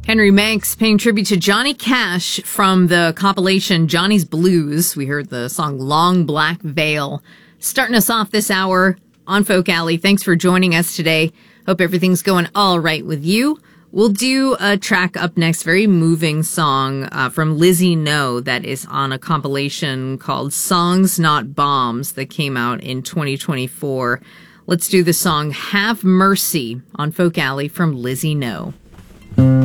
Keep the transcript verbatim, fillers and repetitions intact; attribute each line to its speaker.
Speaker 1: Henry Manx paying tribute to Johnny Cash from the compilation Johnny's Blues. We heard the song Long Black Veil. Starting us off this hour on Folk Alley. Thanks for joining us today. Hope everything's going all right with you. We'll do a track up next, very moving song uh, from Lizzie No that is on a compilation called Songs Not Bombs that came out in twenty twenty-four. Let's do the song Have Mercy on Folk Alley from Lizzie No.